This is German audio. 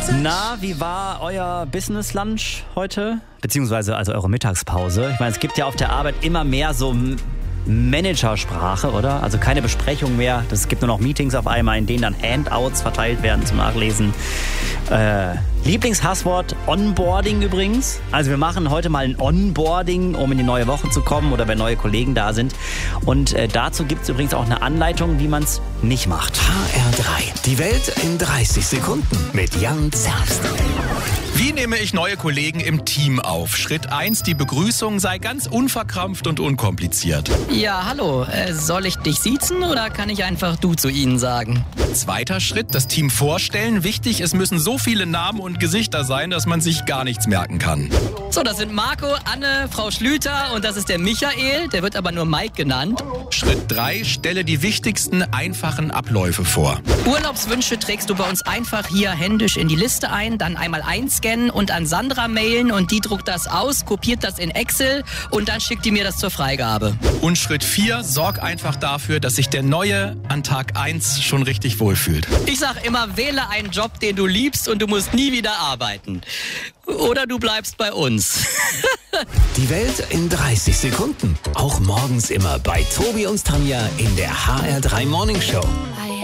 Na, wie war euer Business Lunch heute? Beziehungsweise also eure Mittagspause? Ich meine, es gibt ja auf der Arbeit immer mehr so Managersprache, oder? Also keine Besprechung mehr. Es gibt nur noch Meetings auf einmal, in denen dann Handouts verteilt werden zum Nachlesen. Lieblingshasswort Onboarding übrigens. Also wir machen heute mal ein Onboarding, um in die neue Woche zu kommen oder wenn neue Kollegen da sind. Und dazu gibt es übrigens auch eine Anleitung, wie man es nicht macht. HR3. Die Welt in 30 Sekunden mit Jan Zerbst. Wie nehme ich neue Kollegen im Team auf? Schritt 1, die Begrüßung sei ganz unverkrampft und unkompliziert. Ja, hallo. Soll ich dich siezen oder kann ich einfach du zu ihnen sagen? Zweiter Schritt, das Team vorstellen. Wichtig, es müssen so viele Namen und Gesichter sein, dass man sich gar nichts merken kann. So, das sind Marco, Anne, Frau Schlüter und das ist der Michael. Der wird aber nur Mike genannt. Schritt 3, stelle die wichtigsten, einfachen Abläufe vor. Urlaubswünsche trägst du bei uns einfach hier händisch in die Liste ein, dann einmal einscannen und an Sandra mailen und die druckt das aus, kopiert das in Excel und dann schickt die mir das zur Freigabe. Und Schritt 4, sorg einfach dafür, dass sich der Neue an Tag 1 schon richtig wohlfühlt. Ich sag immer, wähle einen Job, den du liebst und du musst nie wieder arbeiten. Oder du bleibst bei uns. Die Welt in 30 Sekunden. Auch morgens immer bei Tobi und Tanja in der HR3 Morning Show.